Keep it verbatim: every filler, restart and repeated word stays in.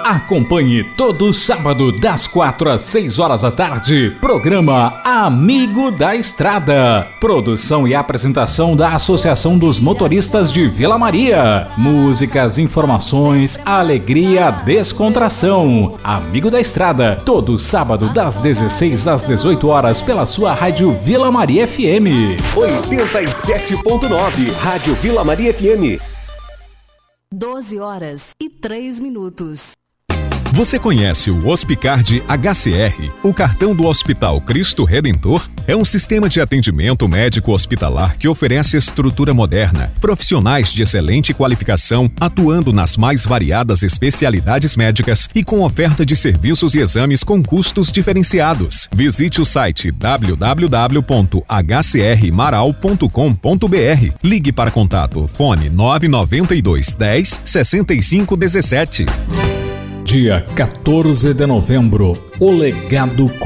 Acompanhe todo sábado das quatro às seis horas da tarde, programa Amigo da Estrada. Produção e apresentação da Associação dos Motoristas de Vila Maria. Músicas, informações, alegria, descontração. Amigo da Estrada, todo sábado das dezesseis às dezoito horas pela sua rádio Vila Maria F M. oitenta e sete ponto nove, Rádio Vila Maria F M. doze horas e três minutos. Você conhece o Hospicard H C R, o cartão do Hospital Cristo Redentor? É um sistema de atendimento médico hospitalar que oferece estrutura moderna, profissionais de excelente qualificação, atuando nas mais variadas especialidades médicas e com oferta de serviços e exames com custos diferenciados. Visite o site w w w ponto h c r maral ponto com ponto b r. Ligue para contato fone nove nove dois dez sessenta e cinco dezessete. Dia quatorze de novembro, o legado